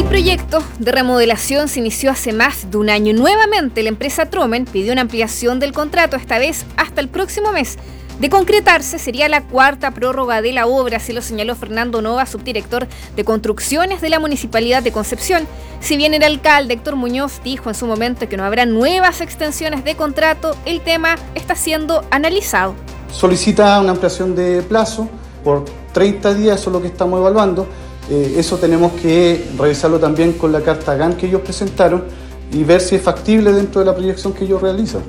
proyecto de remodelación se inició hace más de un año. Nuevamente, la empresa Tromen pidió una ampliación del contrato, esta vez hasta el próximo mes. De concretarse, sería la cuarta prórroga de la obra, así lo señaló Fernando Nova, subdirector de Construcciones de la Municipalidad de Concepción. Si bien el alcalde Héctor Muñoz dijo en su momento que no habrá nuevas extensiones de contrato, el tema está siendo analizado. Solicita una ampliación de plazo por 30 días, eso es lo que estamos evaluando. Eso tenemos que revisarlo también con la carta GAN que ellos presentaron y ver si es factible dentro de la proyección que ellos realizan.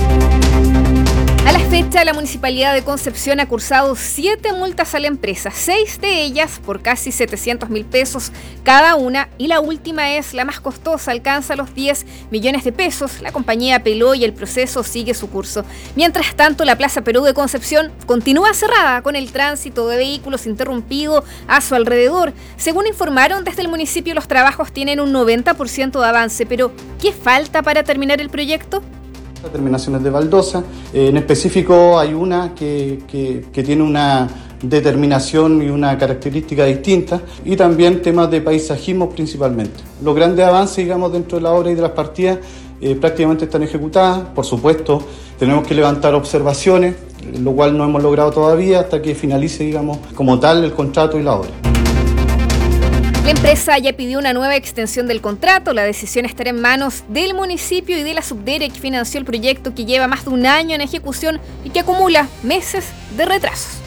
A la fecha, la Municipalidad de Concepción ha cursado 7 multas a la empresa, 6 de ellas por casi 700.000 pesos cada una, y la última es la más costosa, alcanza los 10 millones de pesos. La compañía apeló y el proceso sigue su curso. Mientras tanto, la Plaza Perú de Concepción continúa cerrada, con el tránsito de vehículos interrumpido a su alrededor. Según informaron desde el municipio, los trabajos tienen un 90% de avance, pero ¿qué falta para terminar el proyecto? Terminaciones de baldosa, en específico hay una que tiene una determinación y una característica distinta, y también temas de paisajismo principalmente. Los grandes avances, digamos, dentro de la obra y de las partidas prácticamente están ejecutadas. Por supuesto, tenemos que levantar observaciones, lo cual no hemos logrado todavía hasta que finalice, digamos, como tal el contrato y la obra. La empresa ya pidió una nueva extensión del contrato. La decisión estará en manos del municipio y de la Subdere, que financió el proyecto, que lleva más de un año en ejecución y que acumula meses de retrasos.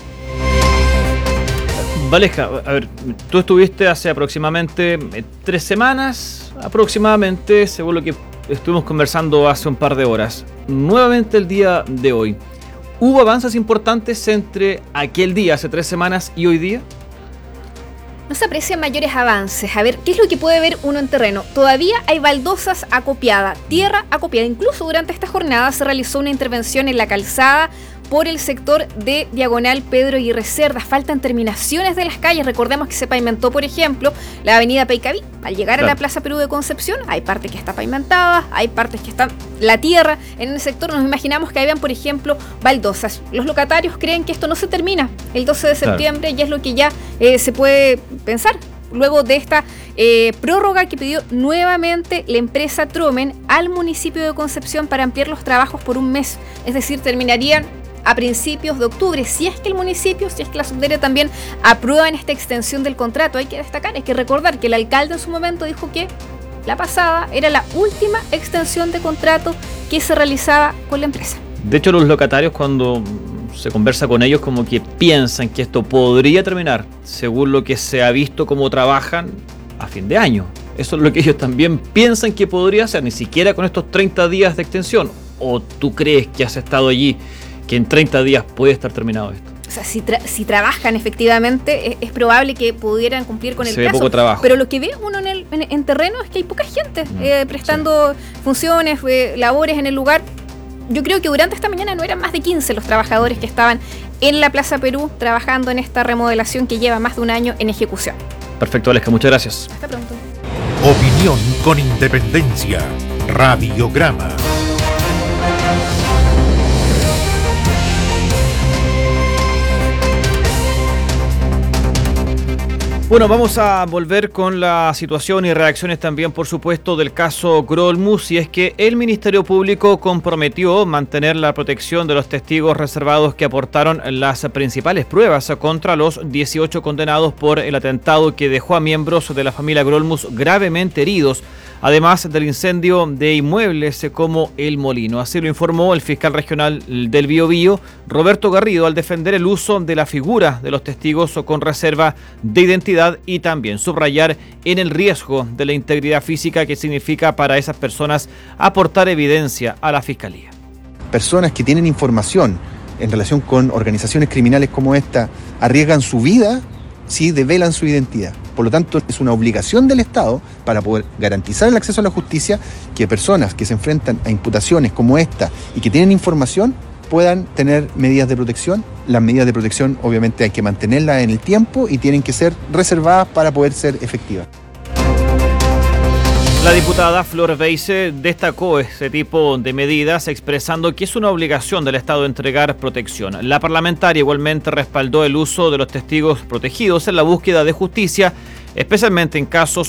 Valesca, a ver, tú estuviste hace aproximadamente 3 semanas, aproximadamente, según lo que estuvimos conversando hace un par de horas. Nuevamente el día de hoy. ¿Hubo avances importantes entre aquel día, hace 3 semanas, y hoy día? No se aprecian mayores avances. A ver, ¿qué es lo que puede ver uno en terreno? Todavía hay baldosas acopiadas, tierra acopiada. Incluso durante esta jornada se realizó una intervención en la calzada por el sector de Diagonal Pedro Aguirre Cerda. Faltan terminaciones de las calles. Recordemos que se pavimentó, por ejemplo, la avenida Peicaví. Al llegar a la Plaza Perú de Concepción, hay partes que están pavimentadas, hay partes que están la tierra. En el sector nos imaginamos que habían, por ejemplo, baldosas. Los locatarios creen que esto no se termina el 12 de septiembre, y es lo que ya se puede pensar luego de esta prórroga que pidió nuevamente la empresa Tromen al municipio de Concepción para ampliar los trabajos por un mes. Es decir, terminarían a principios de octubre, si es que el municipio, si es que la Subdere también aprueban esta extensión del contrato. Hay que destacar, hay que recordar que el alcalde en su momento dijo que la pasada era la última extensión de contrato que se realizaba con la empresa. De hecho, los locatarios, cuando se conversa con ellos, como que piensan que esto podría terminar, según lo que se ha visto cómo trabajan, a fin de año. Eso es lo que ellos también piensan que podría ser, ni siquiera con estos 30 días de extensión. ¿O tú crees que has estado allí, que en 30 días puede estar terminado esto? O sea, si trabajan efectivamente, es probable que pudieran cumplir con el plazo. Se ve poco trabajo. Pero lo que ve uno en terreno es que hay poca gente prestando funciones, labores en el lugar. Yo creo que durante esta mañana no eran más de 15 los trabajadores que estaban en la Plaza Perú trabajando en esta remodelación que lleva más de un año en ejecución. Perfecto, Valesca, muchas gracias. Hasta pronto. Opinión con independencia. Radiograma. Bueno, vamos a volver con la situación y reacciones también, por supuesto, del caso Grolmus, y es que el Ministerio Público comprometió mantener la protección de los testigos reservados que aportaron las principales pruebas contra los 18 condenados por el atentado que dejó a miembros de la familia Grolmus gravemente heridos, además del incendio de inmuebles como El Molino. Así lo informó el fiscal regional del Biobío, Roberto Garrido, al defender el uso de la figura de los testigos con reserva de identidad, y también subrayar en el riesgo de la integridad física que significa para esas personas aportar evidencia a la Fiscalía. Personas que tienen información en relación con organizaciones criminales como esta arriesgan su vida si develan su identidad. Por lo tanto, es una obligación del Estado, para poder garantizar el acceso a la justicia, que personas que se enfrentan a imputaciones como esta y que tienen información puedan tener medidas de protección. Las medidas de protección obviamente hay que mantenerlas en el tiempo y tienen que ser reservadas para poder ser efectivas. La diputada Flor Beise destacó ese tipo de medidas, expresando que es una obligación del Estado entregar protección. La parlamentaria igualmente respaldó el uso de los testigos protegidos en la búsqueda de justicia, especialmente en casos